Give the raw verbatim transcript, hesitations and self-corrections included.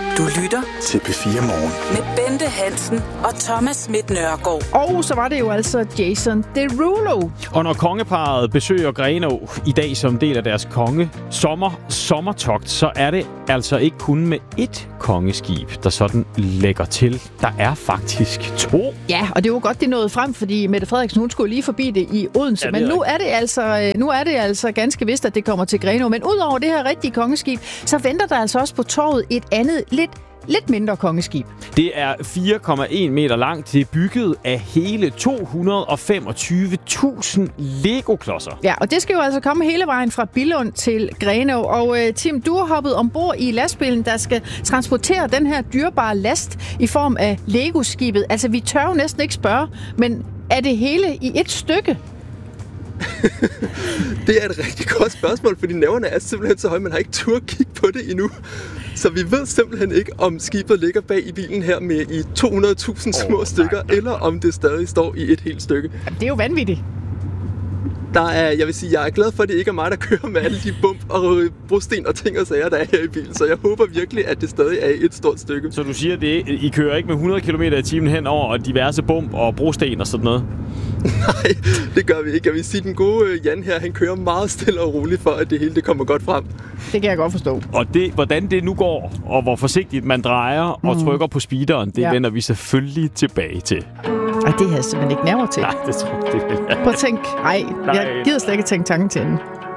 Du lytter til P fire Morgen med Bente Hansen og Thomas Schmidt Nørgaard. Og så var det jo altså Jason Derulo. Og når kongeparret besøger Grenaa i dag som del af deres konge sommer sommertogt, så er det altså ikke kun med ét kongeskib, der sådan lægger til. Der er faktisk to. Ja, og det var godt, det nåede frem, fordi Mette Frederiksen, hun skulle lige forbi det i Odense. Ja, det Men nu er, det altså, nu er det altså ganske vist, at det kommer til Grenaa. Men udover det her rigtige kongeskib, så venter der altså også på torvet et andet, lidt Lidt mindre kongeskib. Det er fire komma en meter langt. Det er bygget af hele to hundrede og femogtyve tusind Lego-klodser. Ja, og det skal jo altså komme hele vejen fra Billund til Grenaa. Og uh, Tim, du har hoppet ombord i lastbilen, der skal transportere den her dyrebare last i form af Lego-skibet. Altså, vi tør jo næsten ikke spørge, men er det hele i et stykke? Det er et rigtig godt spørgsmål, fordi nerverne er simpelthen så høje, man har ikke turde kigge på det endnu. Så vi ved simpelthen ikke, om skibet ligger bag i bilen her med i to hundrede tusind små oh, stykker, nej, nej. eller om det stadig står i et helt stykke. Det er jo vanvittigt. Der er, jeg vil sige, jeg er glad for, at det ikke er mig, der kører med alle de bump og brosten og ting og sager, der er her i bilen. Så jeg håber virkelig, at det stadig er et stort stykke. Så du siger, at det, I kører ikke med hundrede kilometer i timen hen over diverse bump og brosten og sådan noget? Nej, det gør vi ikke. Jeg vil sige, at den gode Jan her, han kører meget stille og roligt for, at det hele det kommer godt frem. Det kan jeg godt forstå. Og det, hvordan det nu går, og hvor forsigtigt man drejer mm. og trykker på speederen, det ja. vender vi selvfølgelig tilbage til. Ej, det har jeg simpelthen ikke nerver til. Nej, det tror jeg ikke. Prøv at tænke, ej, jeg gider slet ikke tænke tanken til den.